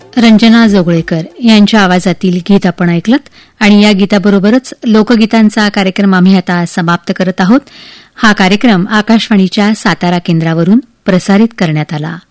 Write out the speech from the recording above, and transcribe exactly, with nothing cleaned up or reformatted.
रंजना जोगळेकर यांच्या आवाजातील गीत आपण ऐकलत आणि या गीताबरोबरच लोकगीतांचा कार्यक्रम आम्ही आता समाप्त करत आहोत. हा कार्यक्रम आकाशवाणीच्या सातारा केंद्रावरून प्रसारित करण्यात आला.